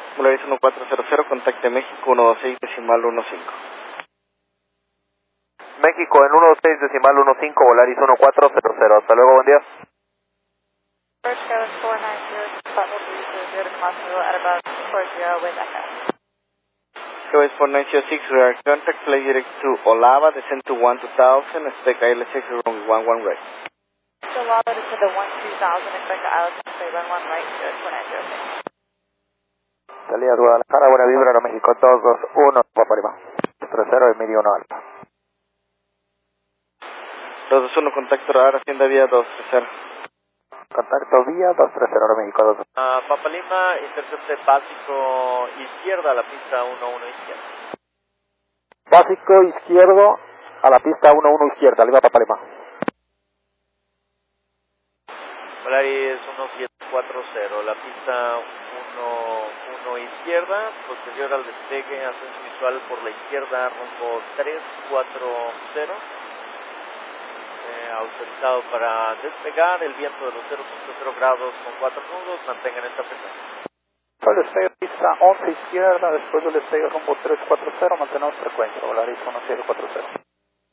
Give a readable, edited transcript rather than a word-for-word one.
Volaris 1400, contacte México 126.15. México en 126.15, Volaris 1400. Hasta luego, buen día. First Go 490, Pablo 300 to Costco at about 40 with Echo. KOS 4906, we are contact, flight direct to Olava, descend to 12000, expect ILS6 runway 11 right. So Lava to the 12000, expect the ILS to run 1 right to 490. Salida de Guadalajara, buena vibra, Aeroméxico 221, va para arriba. 30 y medio 1 alfa. 221, contacto radar, Hacienda vía 230. Contacto vía 230, Aeroméxico 2. Papa Lima, intercepte básico izquierda a la pista 11 izquierda. Básico izquierdo a la pista 11 izquierda, Lima Papa Lima. Volaris 1740, la pista 11 izquierda, posterior al despegue, ascenso visual por la izquierda, rumbo 340. Autorizado para despegar, el viento de los 0.0 grados con 4 nudos, mantengan esta frecuencia. El despegue pista 11 izquierda, después del despegue rumbo 340, mantenemos frecuencia, Volaris 1040.